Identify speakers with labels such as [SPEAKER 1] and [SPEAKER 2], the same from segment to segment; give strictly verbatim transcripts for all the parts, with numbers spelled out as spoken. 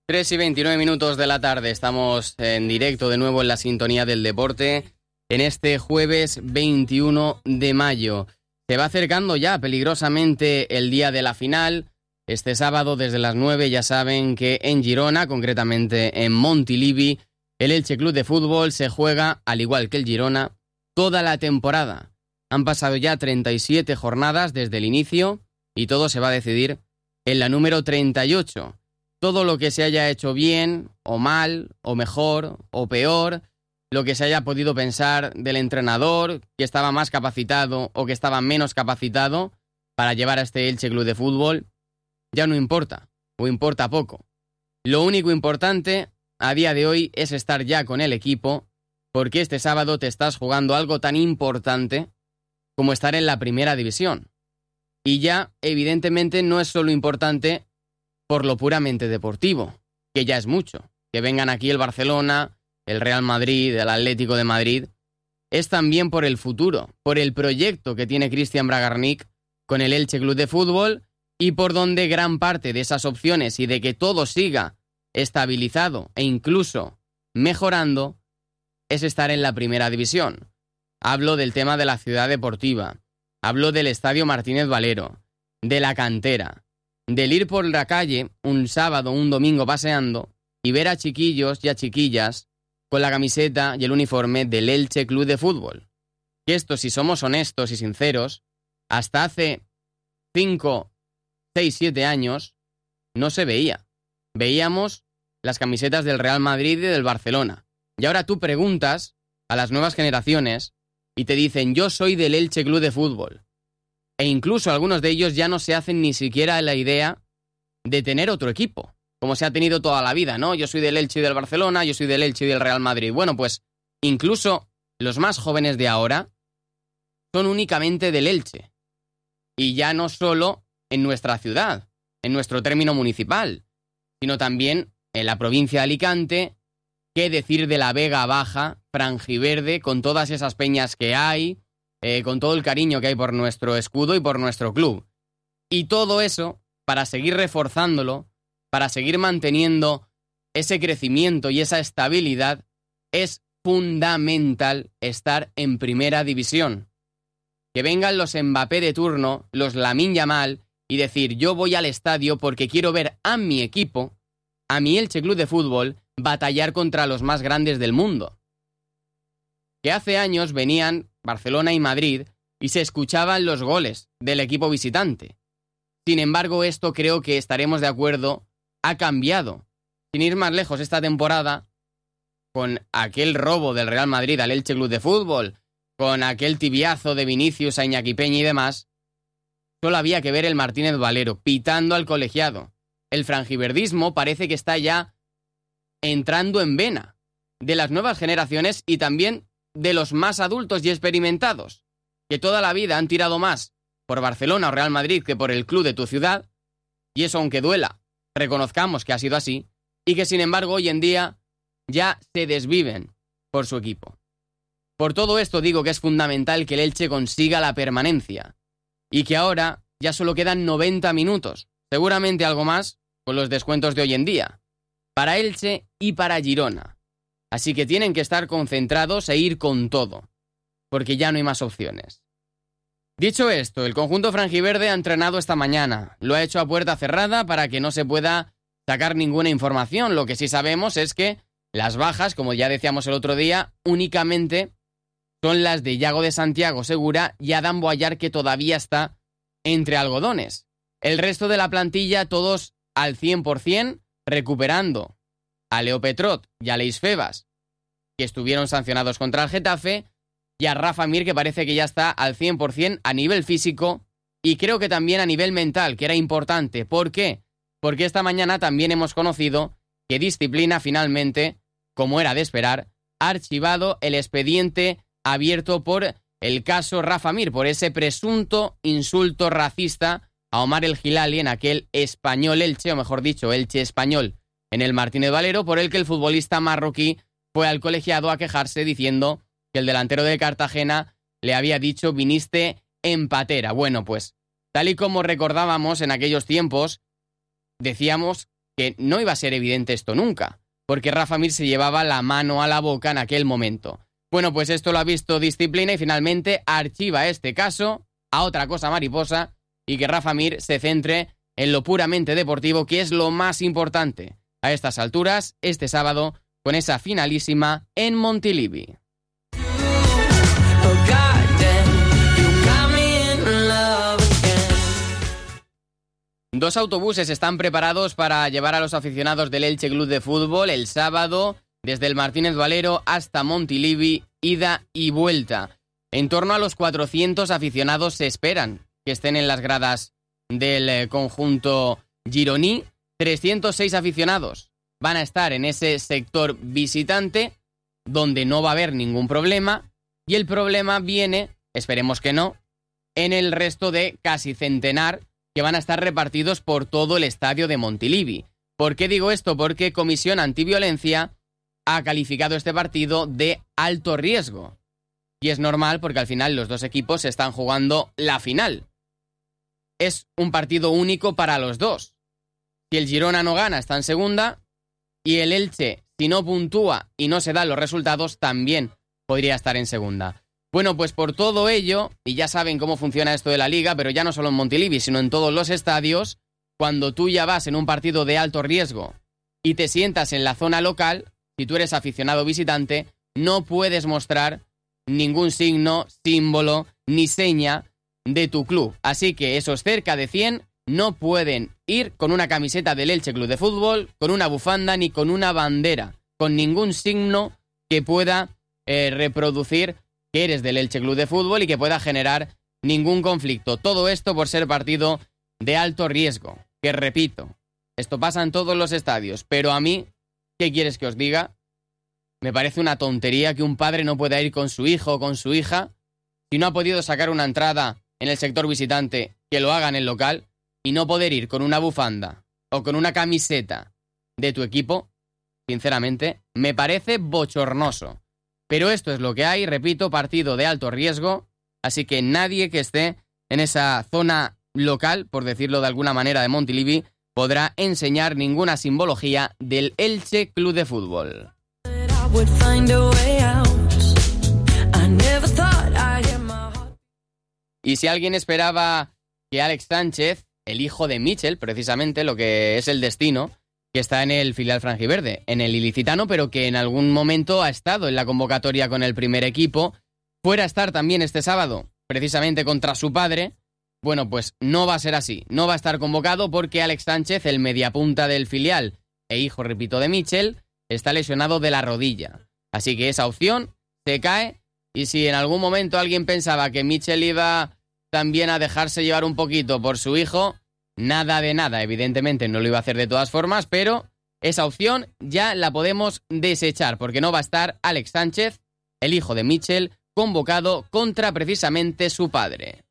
[SPEAKER 1] tres y veintinueve minutos de la tarde, estamos en directo de nuevo en la sintonía del deporte en este jueves veintiuno de mayo. Se va acercando ya peligrosamente el día de la final. Este sábado desde las nueve ya saben que en Girona, concretamente en Montilivi, el Elche Club de Fútbol se juega, al igual que el Girona, toda la temporada. Han pasado ya treinta y siete jornadas desde el inicio y todo se va a decidir en la número treinta y ocho. Todo lo que se haya hecho bien, o mal, o mejor, o peor, lo que se haya podido pensar del entrenador, que estaba más capacitado o que estaba menos capacitado para llevar a este Elche Club de Fútbol, ya no importa, o importa poco. Lo único importante a día de hoy es estar ya con el equipo, porque este sábado te estás jugando algo tan importante como estar en la primera división. Y ya, evidentemente, no es solo importante por lo puramente deportivo, que ya es mucho. Que vengan aquí el Barcelona, el Real Madrid, el Atlético de Madrid, es también por el futuro, por el proyecto que tiene Cristian Bragarnik con el Elche Club de Fútbol y por donde gran parte de esas opciones y de que todo siga estabilizado e incluso mejorando es estar en la primera división. Hablo del tema de la ciudad deportiva, hablo del Estadio Martínez Valero, de la cantera, del ir por la calle un sábado o un domingo paseando y ver a chiquillos y a chiquillas con la camiseta y el uniforme del Elche Club de Fútbol. Que esto, si somos honestos y sinceros, hasta hace cinco, seis, siete años no se veía. Veíamos las camisetas del Real Madrid y del Barcelona. Y ahora tú preguntas a las nuevas generaciones y te dicen, yo soy del Elche Club de Fútbol. E incluso algunos de ellos ya no se hacen ni siquiera la idea de tener otro equipo, como se ha tenido toda la vida, ¿no? Yo soy del Elche y del Barcelona, yo soy del Elche y del Real Madrid. Bueno, pues incluso los más jóvenes de ahora son únicamente del Elche. Y ya no solo en nuestra ciudad, en nuestro término municipal, sino también en la provincia de Alicante, qué decir de la Vega Baja, franjiverde, con todas esas peñas que hay, Eh, con todo el cariño que hay por nuestro escudo y por nuestro club. Y todo eso, para seguir reforzándolo, para seguir manteniendo ese crecimiento y esa estabilidad, es fundamental estar en primera división. Que vengan los Mbappé de turno, los Lamine Yamal, y decir, yo voy al estadio porque quiero ver a mi equipo, a mi Elche Club de Fútbol, batallar contra los más grandes del mundo. Que hace años venían Barcelona y Madrid y se escuchaban los goles del equipo visitante. Sin embargo, esto creo que estaremos de acuerdo, ha cambiado. Sin ir más lejos esta temporada, con aquel robo del Real Madrid al Elche Club de Fútbol, con aquel tibiazo de Vinicius a Iñaki Peña y demás, solo había que ver el Martínez Valero pitando al colegiado. El franjiverdismo parece que está ya entrando en vena de las nuevas generaciones y también de los más adultos y experimentados, que toda la vida han tirado más por Barcelona o Real Madrid que por el club de tu ciudad, y eso aunque duela, reconozcamos que ha sido así, y que sin embargo hoy en día ya se desviven por su equipo. Por todo esto digo que es fundamental que el Elche consiga la permanencia, y que ahora ya solo quedan noventa minutos, seguramente algo más con los descuentos de hoy en día, para Elche y para Girona. Así que tienen que estar concentrados e ir con todo, porque ya no hay más opciones. Dicho esto, el conjunto franjiverde ha entrenado esta mañana. Lo ha hecho a puerta cerrada para que no se pueda sacar ninguna información. Lo que sí sabemos es que las bajas, como ya decíamos el otro día, únicamente son las de Yago de Santiago Segura y Adam Boyar, que todavía está entre algodones. El resto de la plantilla, todos al cien por ciento, recuperando a Leo Petrot y a Leis Febas, que estuvieron sancionados contra el Getafe, y a Rafa Mir, que parece que ya está al cien por ciento a nivel físico y creo que también a nivel mental, que era importante. ¿Por qué? Porque esta mañana también hemos conocido que Disciplina finalmente, como era de esperar, ha archivado el expediente abierto por el caso Rafa Mir, por ese presunto insulto racista a Omar El Hilali en aquel Español Elche, o mejor dicho, Elche Español, en el Martínez Valero, por el que el futbolista marroquí fue al colegiado a quejarse diciendo que el delantero de Cartagena le había dicho viniste en patera. Bueno, pues, tal y como recordábamos en aquellos tiempos, decíamos que no iba a ser evidente esto nunca, porque Rafa Mir se llevaba la mano a la boca en aquel momento. Bueno, pues esto lo ha visto Disciplina y finalmente archiva este caso a otra cosa mariposa y que Rafa Mir se centre en lo puramente deportivo, que es lo más importante a estas alturas, este sábado, con esa finalísima en Montilivi. Dos autobuses están preparados para llevar a los aficionados del Elche Club de Fútbol el sábado desde el Martínez Valero hasta Montilivi, ida y vuelta. En torno a los cuatrocientos aficionados se esperan que estén en las gradas del conjunto gironí. trescientos seis aficionados van a estar en ese sector visitante, donde no va a haber ningún problema, y el problema viene, esperemos que no, en el resto de casi centenar que van a estar repartidos por todo el estadio de Montilivi. ¿Por qué digo esto? Porque Comisión Antiviolencia ha calificado este partido de alto riesgo. Y es normal porque al final los dos equipos están jugando la final. Es un partido único para los dos. Si el Girona no gana, está en segunda, y el Elche, si no puntúa y no se dan los resultados, también podría estar en segunda. Bueno, pues por todo ello, y ya saben cómo funciona esto de la Liga, pero ya no solo en Montilivi, sino en todos los estadios, cuando tú ya vas en un partido de alto riesgo y te sientas en la zona local, si tú eres aficionado visitante, no puedes mostrar ningún signo, símbolo ni seña de tu club. Así que esos cerca de cien no pueden ir con una camiseta del Elche Club de Fútbol, con una bufanda ni con una bandera, con ningún signo que pueda eh, reproducir que eres del Elche Club de Fútbol y que pueda generar ningún conflicto. Todo esto por ser partido de alto riesgo, que repito, esto pasa en todos los estadios, pero a mí, ¿qué quieres que os diga? Me parece una tontería que un padre no pueda ir con su hijo o con su hija, si no ha podido sacar una entrada en el sector visitante, que lo haga en el local, y no poder ir con una bufanda o con una camiseta de tu equipo, sinceramente, me parece bochornoso. Pero esto es lo que hay, repito, partido de alto riesgo, así que nadie que esté en esa zona local, por decirlo de alguna manera, de Montilivi, podrá enseñar ninguna simbología del Elche Club de Fútbol. Y si alguien esperaba que Alex Sánchez, el hijo de Michel, precisamente lo que es el destino, que está en el filial franjiverde, en el ilicitano, pero que en algún momento ha estado en la convocatoria con el primer equipo, fuera a estar también este sábado, precisamente contra su padre, bueno, pues no va a ser así, no va a estar convocado porque Alex Sánchez, el mediapunta del filial e hijo, repito, de Michel, está lesionado de la rodilla. Así que esa opción se cae, y si en algún momento alguien pensaba que Michel iba también a dejarse llevar un poquito por su hijo, nada de nada, evidentemente no lo iba a hacer de todas formas, pero esa opción ya la podemos desechar, porque no va a estar Alex Sánchez, el hijo de Michel, convocado contra precisamente su padre.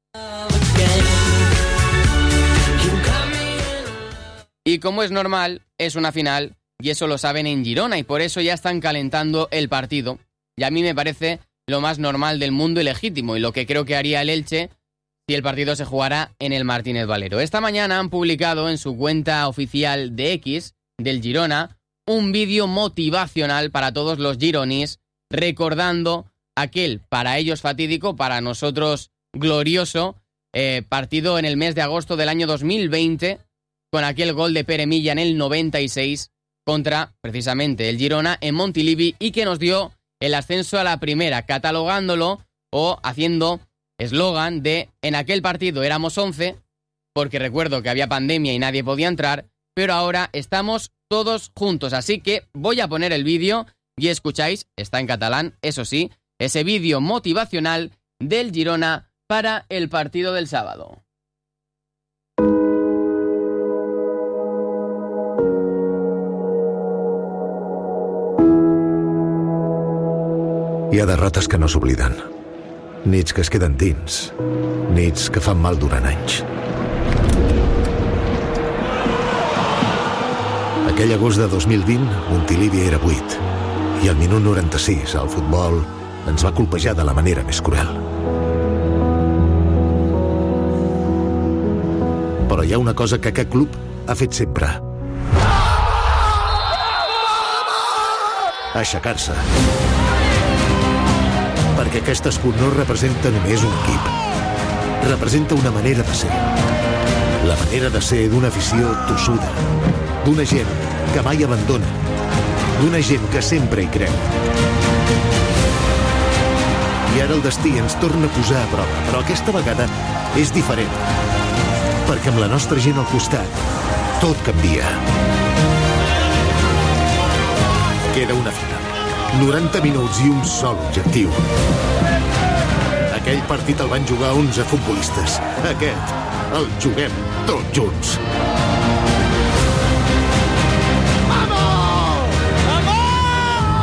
[SPEAKER 1] Y como es normal, es una final, y eso lo saben en Girona, y por eso ya están calentando el partido. Y a mí me parece lo más normal del mundo y legítimo, y lo que creo que haría el Elche si el partido se jugara en el Martínez Valero. Esta mañana han publicado en su cuenta oficial de X del Girona un vídeo motivacional para todos los gironis, recordando aquel, para ellos fatídico, para nosotros glorioso, eh, partido en el mes de agosto del año dos mil veinte, con aquel gol de Pere Milla en el noventa y seis contra, precisamente, el Girona en Montilivi, y que nos dio el ascenso a la primera, catalogándolo o haciendo eslogan de en aquel partido éramos once, porque recuerdo que había pandemia y nadie podía entrar, pero ahora estamos todos juntos. Así que voy a poner el vídeo y escucháis, está en catalán, eso sí, ese vídeo motivacional del Girona para el partido del sábado.
[SPEAKER 2] Hi ha derrotes que no s'obliden. Nits que es queden dins. Nits que fan mal durant anys. Aquell agost de dos mil vint, Montilivi era buit. I al minut noranta-sis, el futbol ens va colpejar de la manera més cruel. Però hi ha una cosa que aquest club ha fet sempre. aixecar-se. Perquè aquest escut no representa només un equip. Representa una manera de ser. La manera de ser d'una afició tossuda. D'una gent que mai abandona. D'una gent que sempre hi creu. I ara el destí ens torna a posar a prova, però aquesta vegada és diferent. Perquè amb la nostra gent al costat, tot canvia. Queda una final. noranta minuts i un sol objectiu. Aquell partit el van jugar onze futbolistes. Aquest el juguem tots junts.